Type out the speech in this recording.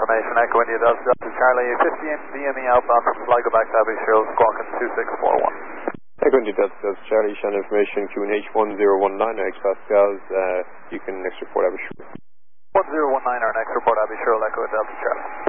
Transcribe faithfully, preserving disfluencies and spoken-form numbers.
information, Echo India Delta Delta Charlie, fifty D M E outbound from Sligo back to Abbeyshire, squawking two six four one. Echo India Delta Delta Charlie, Shan information, Q N H one zero one nine, X Pascals, uh, you can next report Abbeyshire. one zero one nine, our next report Abbeyshire, Echo Delta Charlie.